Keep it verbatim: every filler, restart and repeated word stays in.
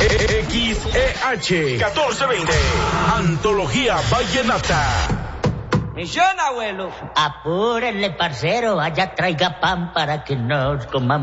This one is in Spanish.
X E H catorce veinte. Antología Vallenata. Misión, abuelo. Apúrenle, parcero, allá traiga pan para que nos comamos.